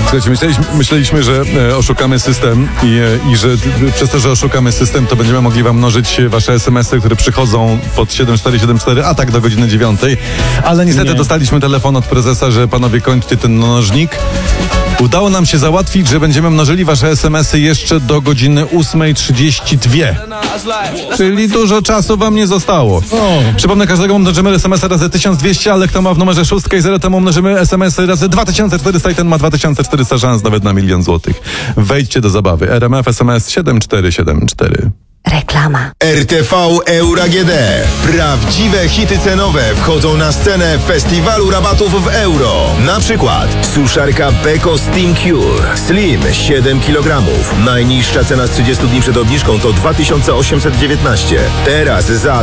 Słuchajcie, myśleliśmy, że oszukamy system i że przez to, że oszukamy system, to będziemy mogli wam mnożyć wasze SMS-y, które przychodzą pod 7474, a tak do godziny 9. Ale niestety dostaliśmy telefon od prezesa, że panowie kończcie ten mnożnik. Udało nam się załatwić, że będziemy mnożyli wasze SMS-y jeszcze do godziny 8:32. Czyli dużo czasu wam nie zostało. Przypomnę, każdego mnożymy SMS-a razy 1200, ale kto ma w numerze 6 i 0, temu mnożymy SMS-y razy 2400 i ten ma 2400 szans nawet na 1 000 000 złotych. Wejdźcie do zabawy. RMF SMS 7474. Reklama. RTV Euro AGD. Prawdziwe hity cenowe wchodzą na scenę festiwalu rabatów w euro. Na przykład suszarka Beko Steam Cure Slim 7 kg. Najniższa cena z 30 dni przed obniżką to 2819. Teraz za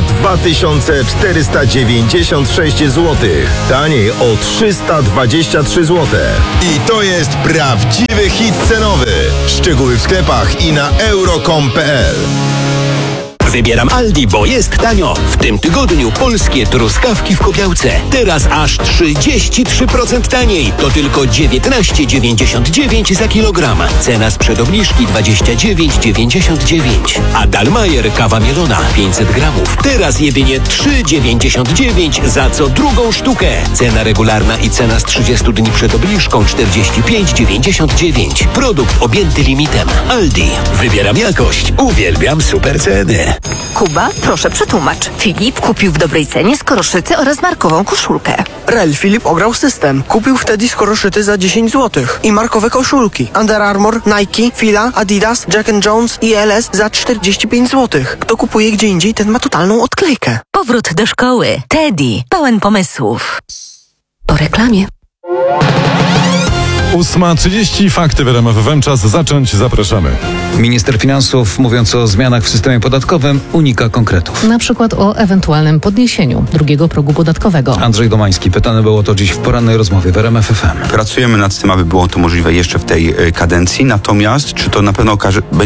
2496 zł. Taniej o 323 zł. I to jest prawdziwy hit cenowy. Szczegóły w sklepach i na euro.com.pl. Wybieram Aldi, bo jest tanio. W tym tygodniu polskie truskawki w Kobiałce. Teraz aż 33% taniej. To tylko 19,99 za kilogram. Cena sprzed obniżki 29,99. A Dalmajer kawa mielona 500 gramów. Teraz jedynie 3,99 za co drugą sztukę. Cena regularna i cena z 30 dni przed obniżką 45,99. Produkt objęty limitem. Aldi. Wybieram jakość. Uwielbiam super ceny. Kuba, proszę przetłumacz. Filip kupił w dobrej cenie skoroszyty oraz markową koszulkę. Rel Filip ograł system. Kupił wtedy skoroszyty za 10 zł. I markowe koszulki. Under Armour, Nike, Fila, Adidas, Jack & Jones i LS za 45 zł. Kto kupuje gdzie indziej, ten ma totalną odklejkę. Powrót do szkoły. Teddy. Pełen pomysłów. Po reklamie. 8:30. Fakty w RMF FM. Czas zacząć. Zapraszamy. Minister finansów, mówiąc o zmianach w systemie podatkowym, unika konkretów. Na przykład o ewentualnym podniesieniu drugiego progu podatkowego. Andrzej Domański pytany było to dziś w porannej rozmowie w RMF FM. Pracujemy nad tym, aby było to możliwe jeszcze w tej kadencji, natomiast czy to na pewno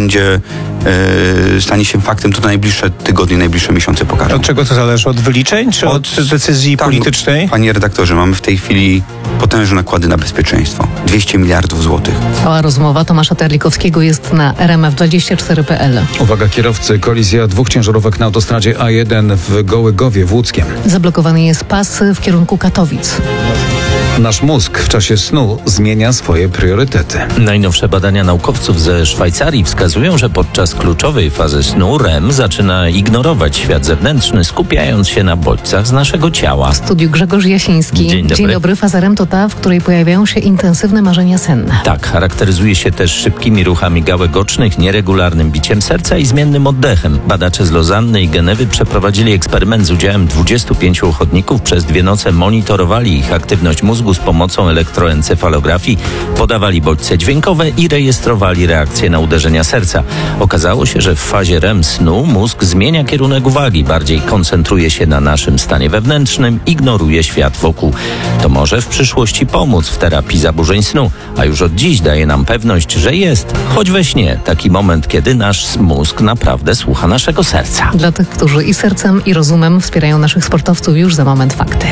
stanie się faktem, to najbliższe tygodnie, najbliższe miesiące pokażą. Od czego to zależy? Od wyliczeń czy od decyzji politycznej? Panie redaktorze, mamy w tej chwili potężne nakłady na bezpieczeństwo. 200 miliardów złotych. Cała rozmowa Tomasza Terlikowskiego jest na rmf24.pl. Uwaga kierowcy, kolizja 2 ciężarówek na autostradzie A1 w Gołygowie w Łódzkiem. Zablokowany jest pas w kierunku Katowic. Nasz mózg w czasie snu zmienia swoje priorytety. Najnowsze badania naukowców ze Szwajcarii wskazują, że podczas kluczowej fazy snu REM zaczyna ignorować świat zewnętrzny, skupiając się na bodźcach z naszego ciała. W studiu Grzegorz Jasiński. Dzień dobry. Dzień dobry. Faza REM to ta, w której pojawiają się intensywne marzenia senne. Tak, charakteryzuje się też szybkimi ruchami gałek ocznych, nieregularnym biciem serca i zmiennym oddechem. Badacze z Lozanny i Genewy przeprowadzili eksperyment z udziałem 25 ochotników. Przez 2 noce monitorowali ich aktywność mózgu z pomocą elektroencefalografii, podawali bodźce dźwiękowe i rejestrowali reakcje na uderzenia serca. Okazało się, że w fazie REM snu mózg zmienia kierunek uwagi, bardziej koncentruje się na naszym stanie wewnętrznym, ignoruje świat wokół. To może w przyszłości pomóc w terapii zaburzeń snu, a już od dziś daje nam pewność, że jest, choć we śnie, taki moment, kiedy nasz mózg naprawdę słucha naszego serca. Dla tych, którzy i sercem, i rozumem wspierają naszych sportowców, już za moment fakty.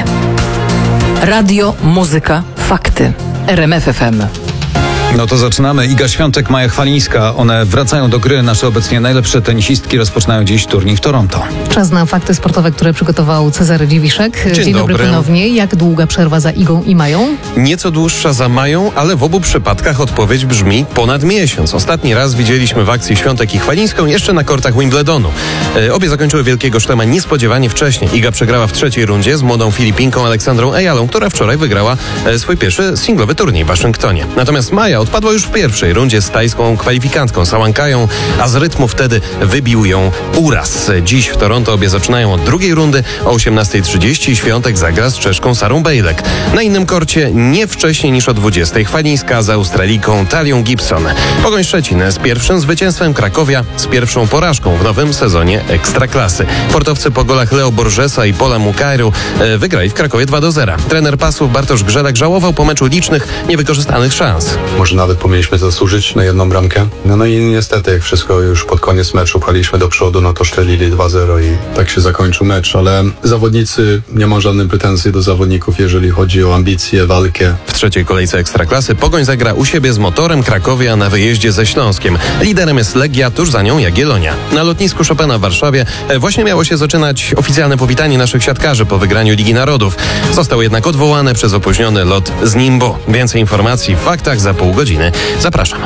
Radio, muzyka, fakty. RMF FM. No to zaczynamy. Iga Świątek, Maja Chwalińska. One wracają do gry. Nasze obecnie najlepsze tenisistki rozpoczynają dziś turniej w Toronto. Czas na fakty sportowe, które przygotował Cezary Dziwiszek. Dzień dobry ponownie. Jak długa przerwa za Igą i Mają? Nieco dłuższa za Mają, ale w obu przypadkach odpowiedź brzmi ponad miesiąc. Ostatni raz widzieliśmy w akcji Świątek i Chwalińską jeszcze na kortach Wimbledonu. Obie zakończyły Wielkiego Szlema niespodziewanie wcześniej. Iga przegrała w trzeciej rundzie z młodą Filipinką Aleksandrą Ejalą, która wczoraj wygrała swój pierwszy singlowy turniej w Waszyngtonie. Natomiast Maja odpadła już w pierwszej rundzie z tajską kwalifikantką Sawankają, a z rytmu wtedy wybił ją uraz. Dziś w Toronto obie zaczynają od drugiej rundy o 18:30. Świątek zagra z Czeszką Sarą Bejlek. Na innym korcie nie wcześniej niż o 20:00 Chwalińska z Australijką Talią Gibson. Pogoń Szczecin z pierwszym zwycięstwem, Krakowia z pierwszą porażką w nowym sezonie Ekstraklasy. Portowcy po golach Leo Borgesa i Pola Mukairu wygrali w Krakowie 2-0. Trener Pasów Bartosz Grzelak żałował po meczu licznych niewykorzystanych szans. może nawet powinniśmy zasłużyć na jedną bramkę. No i niestety, jak wszystko już pod koniec meczu paliśmy do przodu, no to strzelili 2-0 i tak się zakończył mecz, ale zawodnicy, nie mam żadnych pretensji do zawodników, jeżeli chodzi o ambicje, walkę. W trzeciej kolejce Ekstraklasy Pogoń zagra u siebie z Motorem Krakowie, a na wyjeździe ze Śląskiem. Liderem jest Legia, tuż za nią Jagiellonia. Na lotnisku Chopina w Warszawie właśnie miało się zaczynać oficjalne powitanie naszych siatkarzy po wygraniu Ligi Narodów. Został jednak odwołany przez opóźniony lot z Nimbo. Więcej informacji w faktach za pół godziny. Zapraszam.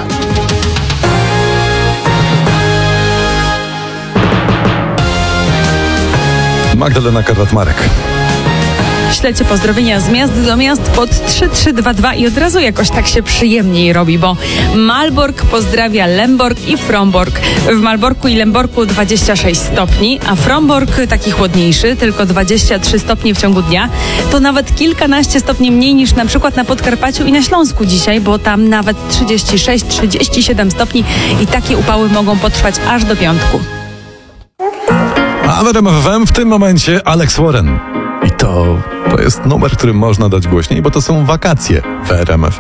Magdalena Karwat-Marek. Ślecie pozdrowienia z miast do miast pod 3322 i od razu jakoś tak się przyjemniej robi, bo Malbork pozdrawia Lemborg i Frombork. W Malborku i Lemborku 26 stopni, a Frombork taki chłodniejszy, tylko 23 stopnie w ciągu dnia. To nawet kilkanaście stopni mniej niż na przykład na Podkarpaciu i na Śląsku dzisiaj, bo tam nawet 36-37 stopni i takie upały mogą potrwać aż do piątku. A w RMF FM w tym momencie Alex Warren. I to jest numer, który można dać głośniej, bo to są wakacje w RMF FM.